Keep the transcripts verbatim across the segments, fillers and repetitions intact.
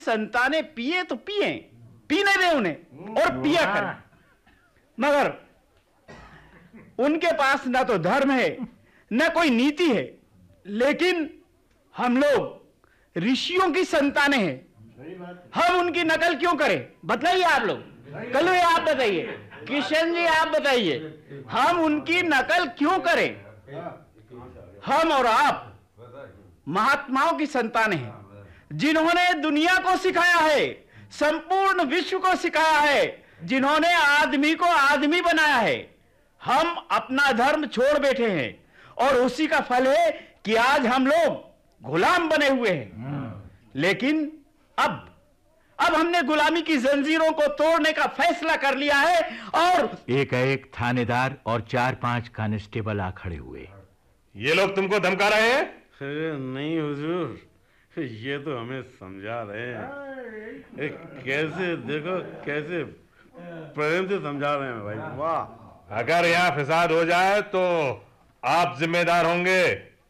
संतानें पिए तो पिए, पीने दे उन्हें और पिया करें, मगर उनके पास ना तो धर्म है ना कोई नीति है। लेकिन हम लोग ऋषियों की संतानें हैं, हम उनकी नकल क्यों करें? बतलाइए आप लोग, कल आप बताइए, किशन जी आप बताइए, हम उनकी नकल क्यों करें? हम और आप महात्माओं की संतानें हैं, जिन्होंने दुनिया को सिखाया है, संपूर्ण विश्व को सिखाया है, जिन्होंने आदमी को आदमी बनाया है। हम अपना धर्म छोड़ बैठे हैं और उसी का फल है कि आज हम लोग गुलाम बने हुए हैं। लेकिन अब अब हमने गुलामी की जंजीरों को तोड़ने का फैसला कर लिया है। और एक एक थानेदार और चार पांच कांस्टेबल आ खड़े हुए। ये लोग तुमको धमका रहे हैं? नहीं हुजूर, ये तो हमें समझा रहे हैं। कैसे देखो, कैसे प्रेम से समझा रहे हैं भाई। वाह! अगर यहाँ फिसाद हो जाए तो आप जिम्मेदार होंगे।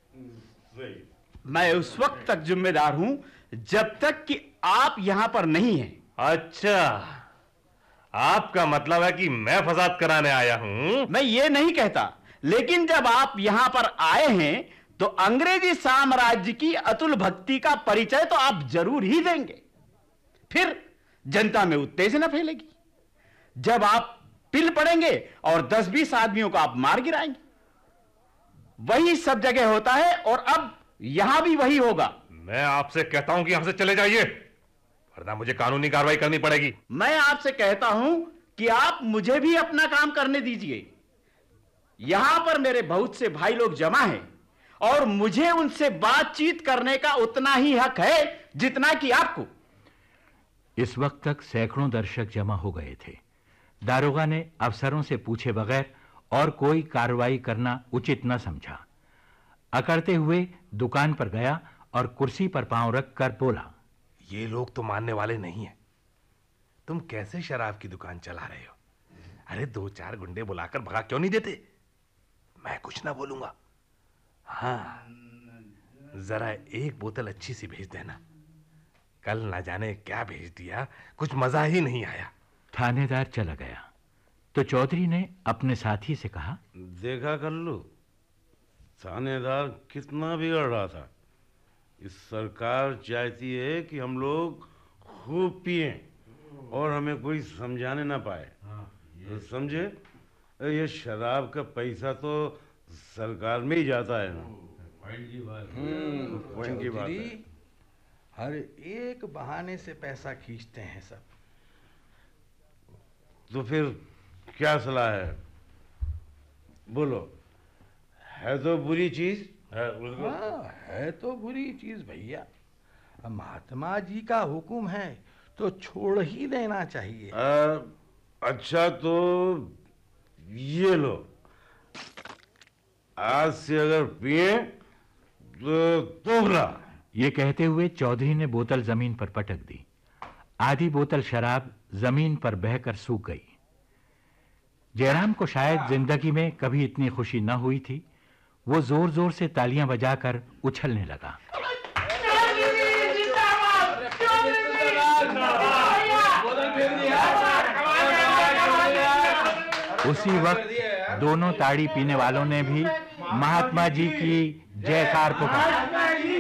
मैं उस वक्त तक जिम्मेदार हूं जब तक कि आप यहां पर नहीं हैं। अच्छा, आपका मतलब है कि मैं फसाद कराने आया हूं? मैं ये नहीं कहता, लेकिन जब आप यहां पर आए हैं तो अंग्रेजी साम्राज्य की अतुल भक्ति का परिचय तो आप जरूर ही देंगे। फिर जनता में उत्तेजना फैलेगी। जब आप पिल पड़ेंगे और दस बीस आदमियों को आप मार गिराएंगे। वही सब जगह होता है और अब यहां भी वही होगा। मैं आपसे कहता हूं कि यहां से चले जाइए, वरना मुझे कानूनी कार्रवाई करनी पड़ेगी। मैं आपसे कहता हूं कि आप मुझे भी अपना काम करने दीजिए। यहां पर मेरे बहुत से भाई लोग जमा हैं और मुझे उनसे बातचीत करने का उतना ही हक है जितना कि आपको। इस वक्त तक सैकड़ों दर्शक जमा हो गए थे। दारोगा ने अफसरों से पूछे बगैर और कोई कार्रवाई करना उचित न समझा। अकड़ते हुए दुकान पर गया और कुर्सी पर पांव रखकर बोला, ये लोग तो मानने वाले नहीं हैं। तुम कैसे शराब की दुकान चला रहे हो? अरे दो चार गुंडे बुलाकर भगा क्यों नहीं देते? मैं कुछ ना बोलूंगा। हाँ, जरा एक बोतल अच्छी सी भेज देना। कल ना जाने क्या भेज दिया, कुछ मजा ही नहीं आया। थानेदार चला गया तो चौधरी ने अपने साथी से कहा, देखा कल्लू, थानेदार कितना बिगड़ रहा था। इस सरकार चाहती है कि हम लोग खूब पिएं और हमें कोई समझाने ना पाए। तो समझे, ये शराब का पैसा तो सरकार में ही जाता है ना। पॉइंट की बात हम्म, पॉइंट की बात है। हर एक बहाने से पैसा खींचते हैं सब। तो फिर क्या सलाह है? बोलो। है तो बुरी चीज है, हाँ, है तो बुरी चीज भैया। महात्मा जी का हुक्म है तो छोड़ ही देना चाहिए। आ, अच्छा तो ये लो, आज से अगर पिए तो दोगला। ये कहते हुए चौधरी ने बोतल जमीन पर पटक दी। आधी बोतल शराब जमीन पर बहकर सूख गई। जयराम को शायद जिंदगी में कभी इतनी खुशी न हुई थी। वो जोर जोर से तालियां बजाकर उछलने लगा। उसी वक्त दोनों ताड़ी पीने वालों ने भी महात्मा जी की जयकार पुकारी।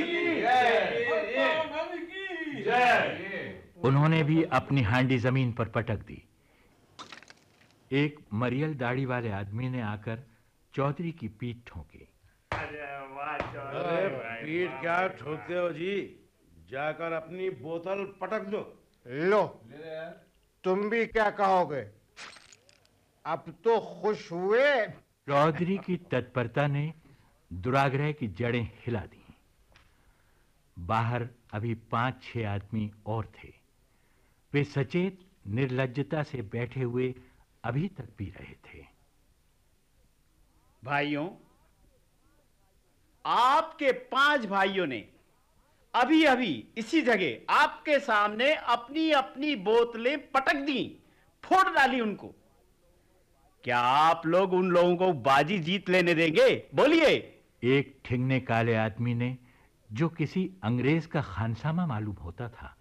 उन्होंने भी अपनी हांडी जमीन पर पटक दी। एक मरियल दाढ़ी वाले आदमी ने आकर चौधरी की पीठ ठोकी। अरे पीठ क्या ठोकते हो जी? जाकर अपनी बोतल पटक दो। लो, तुम भी क्या कहोगे? अब तो खुश हुए? चौधरी की तत्परता ने दुराग्रह की जड़ें हिला दी। बाहर अभी पांच छह आदमी और थे। वे सचेत निर्लज्जता से बैठे हुए अभी तक पी रहे थे। भाइयों, आपके पांच भाइयों ने अभी अभी इसी जगह आपके सामने अपनी अपनी बोतलें पटक दी, फोड़ डाली उनको। क्या आप लोग उन लोगों को बाजी जीत लेने देंगे? बोलिए। एक ठिंगने काले आदमी ने, जो किसी अंग्रेज का खानसामा मालूम होता था,